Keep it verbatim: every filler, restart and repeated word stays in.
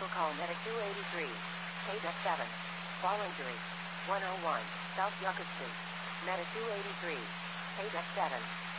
Vehicle call Meta two eighty-three. K seven. Fall injury. one oh one. South Yucca Street. Meta two eighty-three. K seven.